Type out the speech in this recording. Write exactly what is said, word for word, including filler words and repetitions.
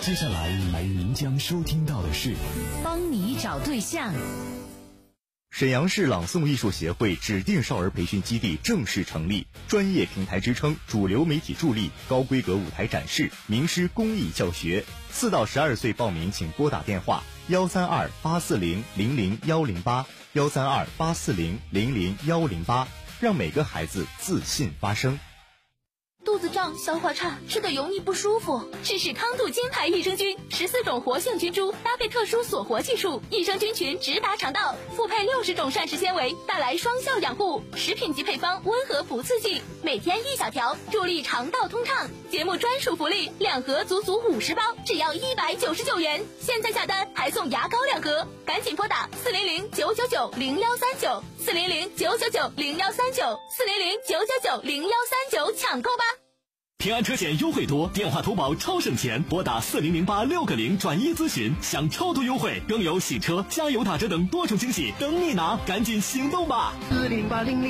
接下来您将收听到的是帮你找对象。 沈阳市朗诵艺术协会指定少儿培训基地正式成立，专业平台支撑，主流媒体助力，高规格舞台展示，名师公益教学。四到十二岁报名请拨打电话幺三二八四零零零幺零八幺三二八四零零零幺零八，让每个孩子自信发声。 肚子胀、消化差、吃的油腻不舒服，试试康度金牌益生菌，十四种活性菌株搭配特殊锁活技术，益生菌群直达肠道，复配六十种膳食纤维，带来双效养护。食品级配方，温和不刺激，每天一小条，助力肠道通畅。节目专属福利，两盒足足五十包，只要一百九十九元。现在下单还送牙膏两盒，赶紧拨打四零零九九九零幺三九四零零九九九零幺三九四零零九九九零幺三九，抢购吧。 平安车险优惠多，电话投保超省钱，拨打四零零八六个零转一咨询，享超多优惠，更有洗车、加油打折等多重惊喜等你拿，赶紧行动吧！ 四零八零零